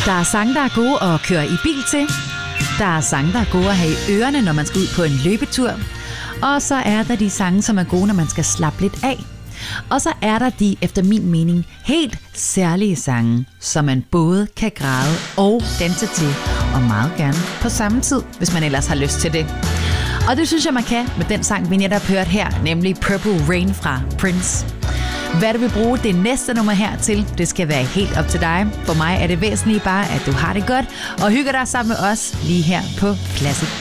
Der er sange, der er gode at køre i bil til. Der er sange, der er gode at have i ørerne, når man skal ud på en løbetur. Og så er der de sange, som er gode, når man skal slappe lidt af. Og så er der de, efter min mening, helt særlige sange, som man både kan græde og danse til, og meget gerne på samme tid, hvis man ellers har lyst til det. Og det synes jeg, man kan med den sang, vi netop hørte her, nemlig Purple Rain fra Prince. Hvad du vil bruge det næste nummer her til, det skal være helt op til dig. For mig er det væsentligt bare, at du har det godt og hygger dig sammen med os lige her på Classic